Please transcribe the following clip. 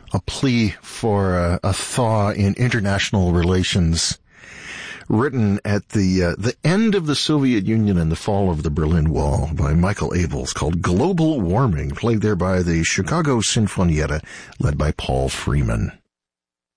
a plea for a thaw in international relations, written at the end of the Soviet Union and the fall of the Berlin Wall by Michael Abels, called Global Warming, played there by the Chicago Sinfonietta, led by Paul Freeman.